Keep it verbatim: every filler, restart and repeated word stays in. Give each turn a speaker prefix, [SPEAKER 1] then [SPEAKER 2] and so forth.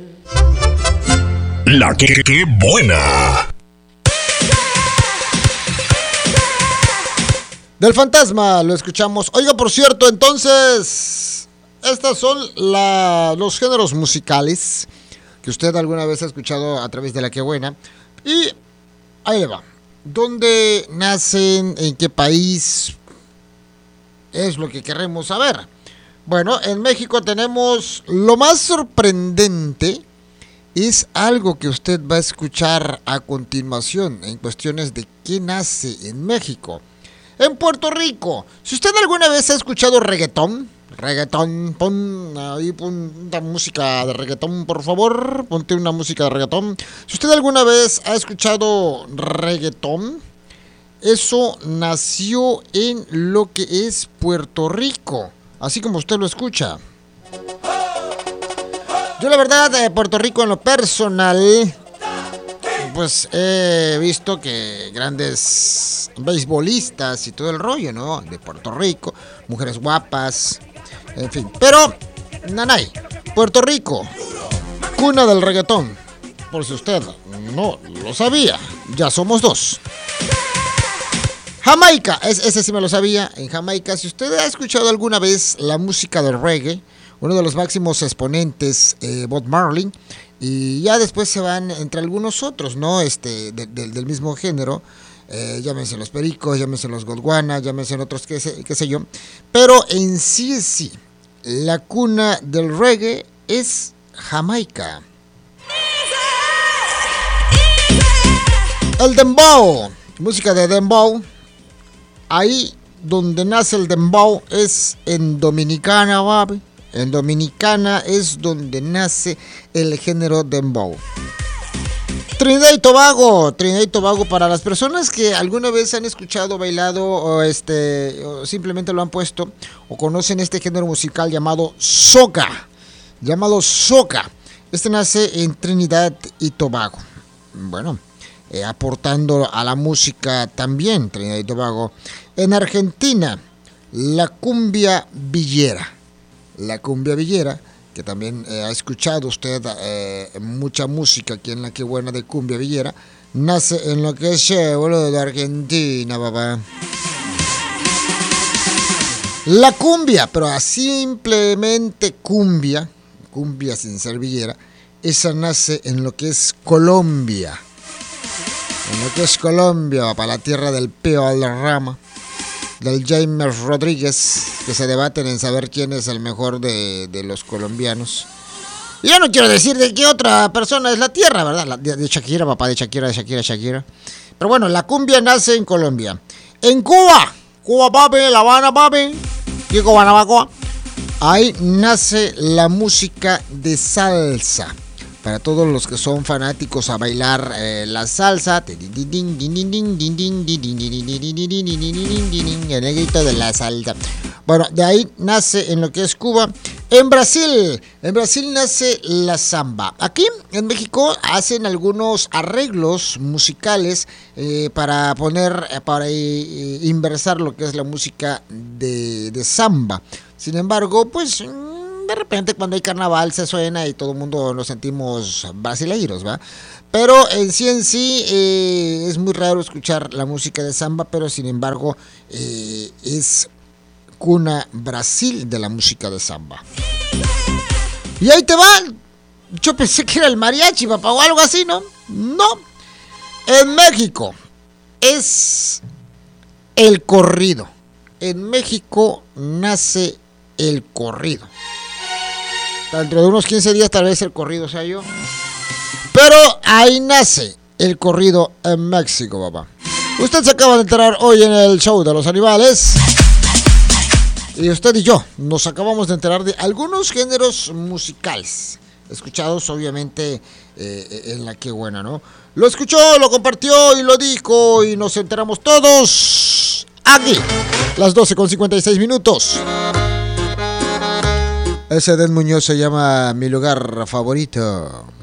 [SPEAKER 1] La que, que buena.
[SPEAKER 2] Del Fantasma lo escuchamos. Oiga, por cierto, entonces, estos son la, los géneros musicales que usted alguna vez ha escuchado a través de La que buena. Y ahí le va. ¿Dónde nacen? ¿En qué país? Es lo que queremos saber. Bueno, en México tenemos lo más sorprendente. Es algo que usted va a escuchar a continuación en cuestiones de qué nace en México. En Puerto Rico, si usted alguna vez ha escuchado reggaetón, reggaetón, pon ahí pon una música de reggaetón, por favor, ponte una música de reggaetón. Si usted alguna vez ha escuchado reggaetón, eso nació en lo que es Puerto Rico, así como usted lo escucha. Yo la verdad, de Puerto Rico en lo personal, pues he visto que grandes beisbolistas y todo el rollo, ¿no? De Puerto Rico, mujeres guapas, en fin. Pero, nanay, Puerto Rico, cuna del reggaetón. Por si usted no lo sabía, ya somos dos. Jamaica, es, ese sí me lo sabía. En Jamaica, si usted ha escuchado alguna vez la música del reggae, uno de los máximos exponentes, eh, Bob Marley, y ya después se van entre algunos otros, ¿no? Este, de, de, del mismo género, eh, llámense los Pericos, llámense los Gondwana, llámense otros, qué sé, qué sé yo. Pero en sí en sí, la cuna del reggae es Jamaica. El dembow, música de dembow, ahí donde nace el dembow es en Dominicana, baby. En Dominicana es donde nace el género dembow. Trinidad y Tobago, Trinidad y Tobago, para las personas que alguna vez han escuchado, bailado o este o simplemente lo han puesto o conocen este género musical llamado soca, llamado soca. Este nace en Trinidad y Tobago. Bueno, eh, aportando a la música también Trinidad y Tobago. En Argentina, la cumbia villera. La cumbia villera, que también eh, ha escuchado usted eh, mucha música aquí en La que buena de cumbia villera, nace en lo que es eh, boludo, de Argentina, papá. La cumbia, pero simplemente cumbia, cumbia sin ser villera, esa nace en lo que es Colombia. En lo que es Colombia, papá, la tierra del Pío Valderrama, del James Rodríguez, que se debaten en saber quién es el mejor de, de los colombianos. Y yo no quiero decir de qué otra persona es la tierra, ¿verdad? La, de, de Shakira, papá, de Shakira, de Shakira, Shakira. Pero bueno, la cumbia nace en Colombia. En Cuba, Cuba, papi, La Habana, papi, y Guanabacoa, ahí nace la música de salsa. Para todos los que son fanáticos a bailar eh, la salsa, el grito de la salsa. Bueno, de ahí nace en lo que es Cuba. En Brasil, en Brasil nace la samba. Aquí en México hacen algunos arreglos musicales eh, para poner, para eh, inversar lo que es la música de, de samba. Sin embargo, pues de repente cuando hay carnaval se suena y todo el mundo nos sentimos brasileiros, ¿va? Pero en sí en sí eh, es muy raro escuchar la música de samba, pero sin embargo eh, es cuna Brasil de la música de samba. Y ahí te va. Yo pensé que era el mariachi, papá, o algo así, ¿no? No. En México es el corrido. En México nace el corrido. Dentro de unos quince días tal vez el corrido sea yo. Pero ahí nace el corrido en México, papá. Usted se acaba de enterar hoy en el show de los animales. Y usted y yo nos acabamos de enterar de algunos géneros musicales, escuchados obviamente eh, en La que buena, ¿no? Lo escuchó, lo compartió y lo dijo y nos enteramos todos aquí, las doce con cincuenta y seis minutos. Ese Edén Muñoz se llama Mi Lugar Favorito.